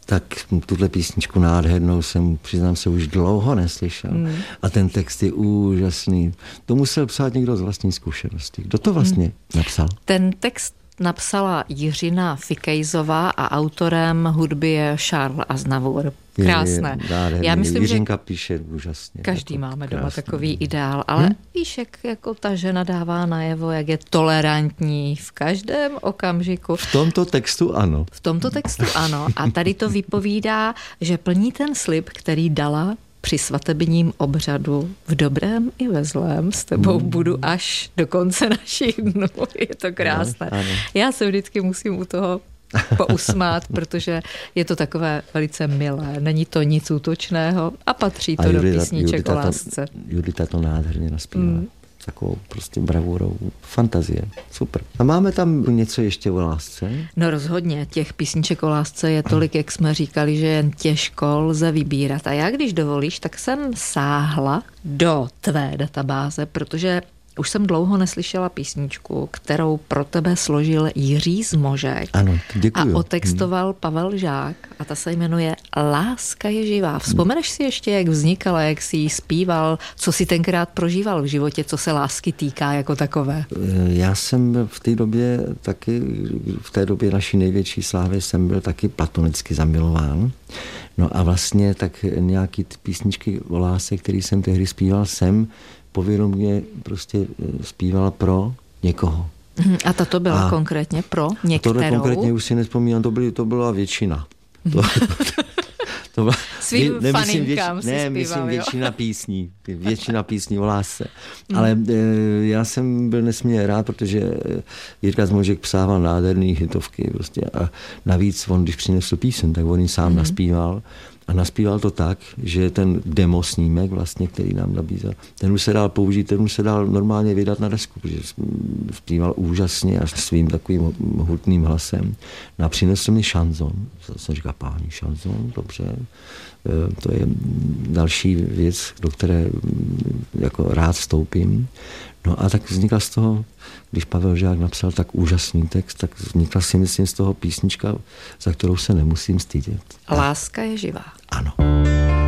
tak tuhle písničku nádhernou jsem, přiznám se, už dlouho neslyšel. A ten text je úžasný. To musel psát někdo z vlastní zkušenosti. Kdo to vlastně napsal? Ten text napsala Jiřina Fikejzová a autorem hudby je Charles Aznavour. Krásné. Já myslím, Jiřinka píše úžasně. Každý máme doma takový ideál, ale víš, jak jako ta žena dává najevo, jak je tolerantní v každém okamžiku. V tomto textu ano. V tomto textu ano. A tady to vypovídá, že plní ten slib, který dala při svatebním obřadu v dobrém i ve zlém. S tebou budu až do konce našich dnů. Je to krásné. Ano. Já se vždycky musím u toho pousmát, protože je to takové velice milé. Není to nic útočného a patří to do písniček o lásce. Judita to nádherně naspívá. Takovou prostě bravurou. Fantazie. Super. A máme tam něco ještě o lásce? No rozhodně. Těch písniček o lásce je tolik, jak jsme říkali, že jen těžko lze vybírat. A já, když dovolíš, tak jsem sáhla do tvé databáze, protože už jsem dlouho neslyšela písničku, kterou pro tebe složil Jiří Zmožek. Ano, děkuju. A otextoval Pavel Žák a ta se jmenuje Láska je živá. Vzpomeneš si ještě, jak vznikala, jak jsi ji zpíval, co si tenkrát prožíval v životě, co se lásky týká jako takové? Já jsem v té době naší největší slávy jsem byl taky platonicky zamilován. No a vlastně tak nějaký ty písničky o lásce, který jsem tehdy zpíval, jsem povědomě prostě zpívala pro někoho. A tato byla konkrétně pro některou? Tohle konkrétně už si nespomínám, to byla většina. Svým faninkám si zpíval, myslím většina písní o lásce. Ale já jsem byl nesmírně rád, protože Jirka Zmožek psával nádherný hitovky prostě a navíc on, když přinesl píseň, tak on ji sám naspíval. A naspíval to tak, že ten demo snímek vlastně, který nám nabízel, ten už se dal použít, ten už se dal normálně vydat na desku, protože zpíval úžasně až svým takovým hutným hlasem. No a přinesl mi šanzon. Jsem říkal, páni, šanzon, dobře. To je další věc, do které jako rád vstoupím. No a tak vznikla z toho, když Pavel Žák napsal tak úžasný text, tak vznikla si myslím z toho písnička, za kterou se nemusím stydět. Láska je živá. Ano.